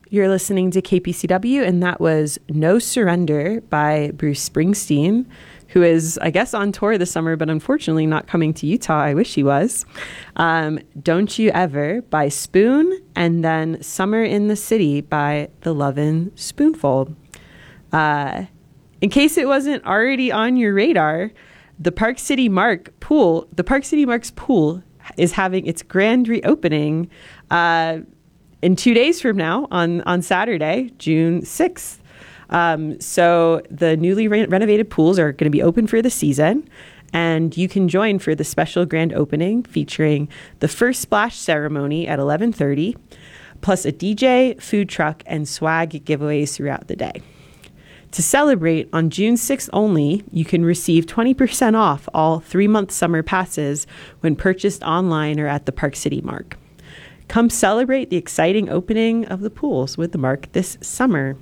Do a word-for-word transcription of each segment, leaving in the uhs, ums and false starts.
You're listening to K P C W, and that was No Surrender by Bruce Springsteen, who is, I guess, on tour this summer, but unfortunately not coming to Utah. I wish he was. Um, Don't You Ever by Spoon, and then Summer in the City by The Lovin' Spoonful. Uh, in case it wasn't already on your radar, the Park City Mark pool, the Park City Mark's pool is having its grand reopening uh, in two days from now on, on Saturday, June sixth. Um, so the newly re- renovated pools are going to be open for the season, and you can join for the special grand opening featuring the first splash ceremony at eleven thirty, plus a D J, food truck, and swag giveaways throughout the day. To celebrate, on June sixth only, you can receive twenty percent off all three-month summer passes when purchased online or at the Park City Mark. Come celebrate the exciting opening of the pools with the Mark this summer.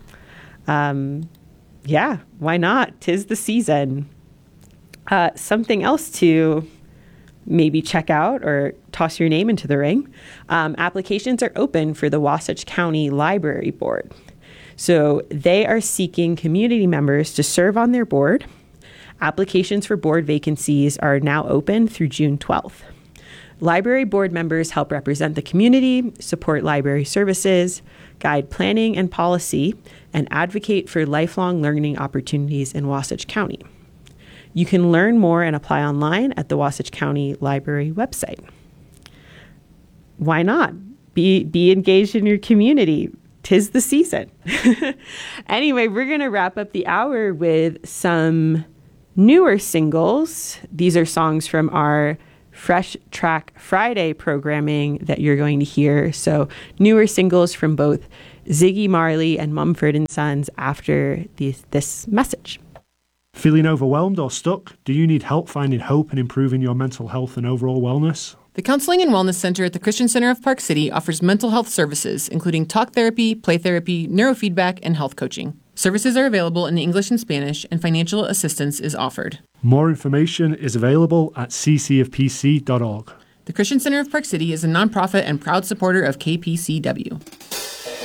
Um, yeah, why not? 'Tis the season. Uh, something else to maybe check out or toss your name into the ring. Um, applications are open for the Wasatch County Library Board. So they are seeking community members to serve on their board. Applications for board vacancies are now open through June twelfth. Library board members help represent the community, support library services, guide planning and policy, and advocate for lifelong learning opportunities in Wasatch County. You can learn more and apply online at the Wasatch County Library website. Why not? Be, be engaged in your community. 'Tis the season. Anyway, we're going to wrap up the hour with some newer singles. These are songs from our Fresh Track Friday programming that you're going to hear. So newer singles from both Ziggy Marley and Mumford and Sons after the, this message. Feeling overwhelmed or stuck? Do you need help finding hope and improving your mental health and overall wellness? The Counseling and Wellness Center at the Christian Center of Park City offers mental health services, including talk therapy, play therapy, neurofeedback, and health coaching. Services are available in English and Spanish, and financial assistance is offered. More information is available at c c f p c dot org. The Christian Center of Park City is a nonprofit and proud supporter of K P C W.